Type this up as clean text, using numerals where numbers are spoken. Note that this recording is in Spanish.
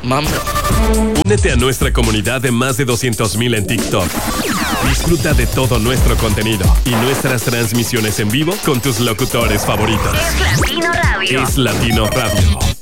Mamá. Únete a nuestra comunidad de más de 200,000 en TikTok. Disfruta de todo nuestro contenido y nuestras transmisiones en vivo con tus locutores favoritos. Es Latino Radio. Es Latino Radio.